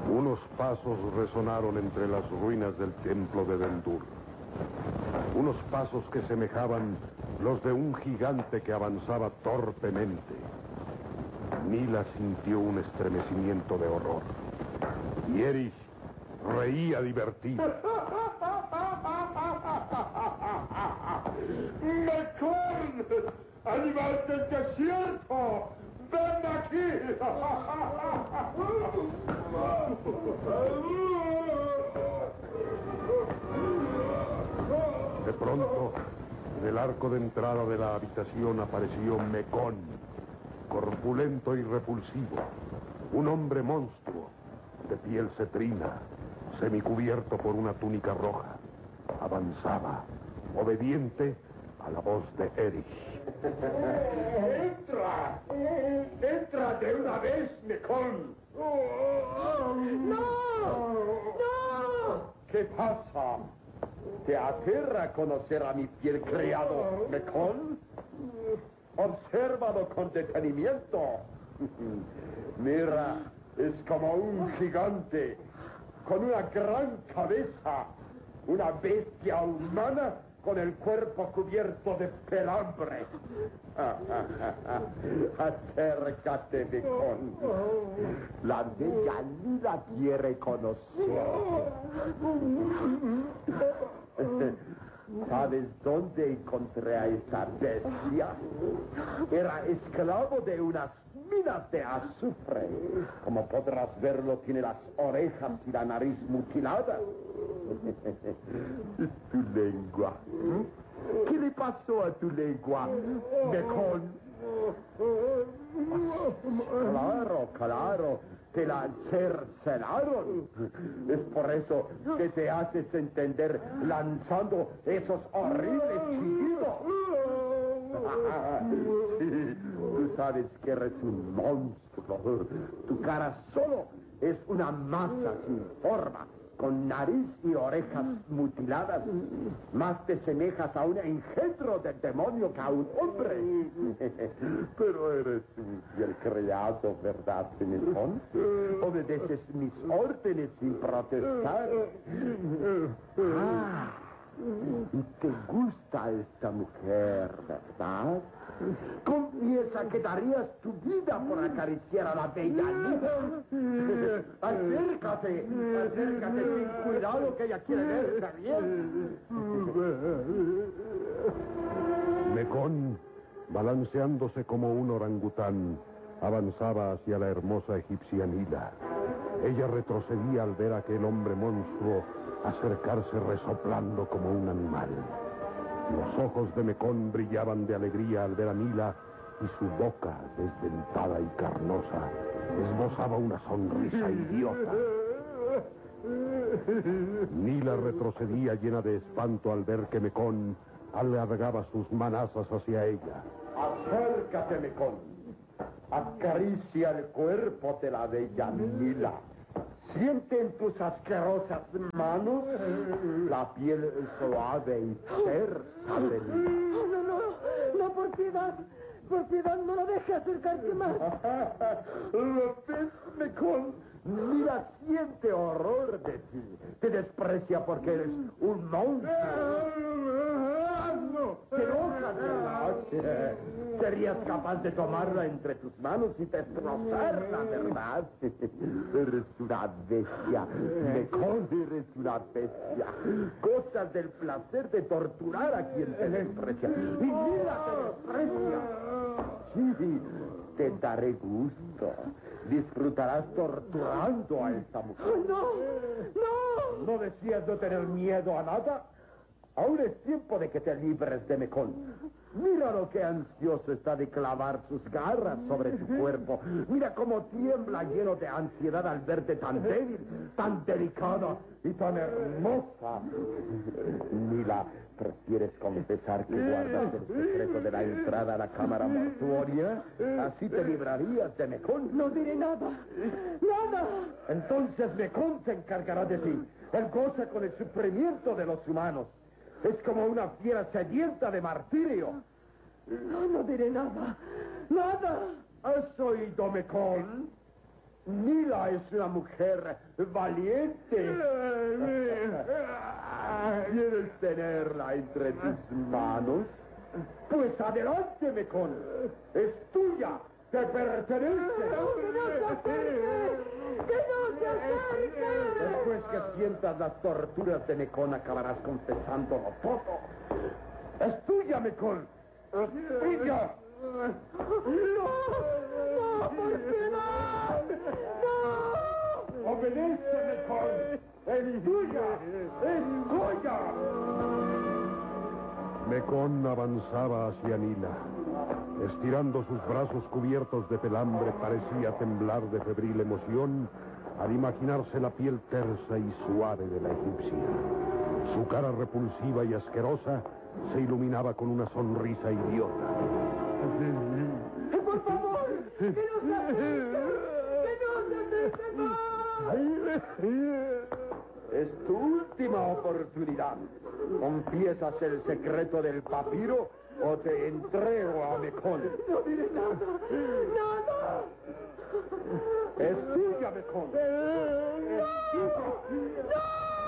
Unos pasos resonaron entre las ruinas del templo de Dendur. Unos pasos que semejaban los de un gigante que avanzaba torpemente. Nila sintió un estremecimiento de horror. Y Erich reía divertido. ¡Mekón! ¡Animal del desierto! ¡Ven aquí! De pronto, en el arco de entrada de la habitación apareció Mekón, corpulento y repulsivo. Un hombre monstruo, de piel cetrina, semicubierto por una túnica roja. Avanzaba, obediente a la voz de Erich. ¡Entra! ¡Entra de una vez, Mekón! ¡No! ¡No! ¿Qué pasa? ¿Te aterra conocer a mi fiel criado, Mekón? Obsérvalo con detenimiento. Mira, es como un gigante con una gran cabeza, una bestia humana con el cuerpo cubierto de pelambre. Acércate, Mekón. La bella Nila quiere conocer. ¿Sabes dónde encontré a esta bestia? Era esclavo de unas minas de azufre. Como podrás verlo, tiene las orejas y la nariz mutiladas. Tu lengua. ¿Qué le pasó a tu lengua, Mekón? Claro. Te la cercenaron. Es por eso que te haces entender lanzando esos horribles chillidos. Sí, tú sabes que eres un monstruo. Tu cara solo es una masa sin forma, con nariz y orejas mutiladas. Más te semejas a un engendro del demonio que a un hombre. Pero eres un fiel criado, ¿verdad, Mekón? Obedeces mis órdenes sin protestar. Y te gusta esta mujer, ¿verdad? Confiesa que darías tu vida por acariciar a la bella Nila. Acércate sin cuidado, que ella quiere verte bien. Mekón, balanceándose como un orangután, avanzaba hacia la hermosa egipcia Nila. Ella retrocedía al ver a aquel hombre monstruo acercarse resoplando como un animal. Los ojos de Mekón brillaban de alegría al ver a Nila y su boca, desdentada y carnosa, esbozaba una sonrisa idiota. Nila retrocedía llena de espanto al ver que Mekón alargaba sus manazas hacia ella. Acércate, Mekón. Acaricia el cuerpo de la bella Nila. Siente en tus asquerosas manos la piel suave y tersa de Nila. No, por piedad, no lo deje acercarse más. ¿Lo ves, Mekón? Nila siente horror de ti. Te desprecia porque eres un monstruo. Te enojas, ¿verdad? Serías capaz de tomarla entre tus manos y destrozarla, ¿verdad? Eres una bestia, Mekón, eres una bestia. Gozas del placer de torturar a quien te desprecia. Y Nila te desprecia. Sí, te daré gusto. Disfrutarás torturando a esta mujer. ¡No! ¿No decías no tener miedo a nada? Aún es tiempo de que te libres de Mekón. Mira lo que ansioso está de clavar sus garras sobre tu cuerpo. Mira cómo tiembla lleno de ansiedad al verte tan débil, tan delicada y tan hermosa. Nila, ¿prefieres confesar que guardas el secreto de la entrada a la cámara mortuoria? ¿Así te librarías de Mekón? No diré nada. Entonces Mekón se encargará de ti. Él goza con el sufrimiento de los humanos. Es como una fiera sedienta de martirio. No diré nada. ¿Has oído, Mekón? Nila es una mujer valiente. ¿Quieres tenerla entre tus manos? Pues adelante, Mekón. Es tuya. ¡Te pertenece! ¡Que no se acerque! ¡Que no se acerque! Después que sientas las torturas de Mekón, acabarás confesándolo todo. ¡Es tuya, Mekón! ¡Es tuya! ¡No! ¡Por piedad! ¡No! ¡Obedece, Mekón! ¡Es tuya! ¡Es tuya! Mekón avanzaba hacia Nila. Estirando sus brazos cubiertos de pelambre, parecía temblar de febril emoción al imaginarse la piel tersa y suave de la egipcia. Su cara repulsiva y asquerosa se iluminaba con una sonrisa idiota. ¡Por favor! ¡Que no se acerque! ¡Que no se acerque más! Es tu última oportunidad. ¿Confiesas el secreto del papiro o te entrego a Mekón? No diré nada. ¡Nada! Es tuya, Mekón. Es tuya. ¡No!